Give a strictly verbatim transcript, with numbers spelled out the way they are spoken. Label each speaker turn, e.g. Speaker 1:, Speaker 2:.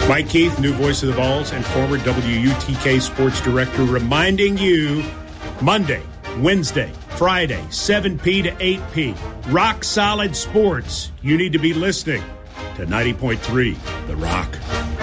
Speaker 1: Mike Keith, new voice of the Vols and former W U T K sports director, reminding you Monday, Wednesday, Friday, seven p.m. to eight p.m. Rock Solid Sports. You need to be listening to ninety point three The Rock.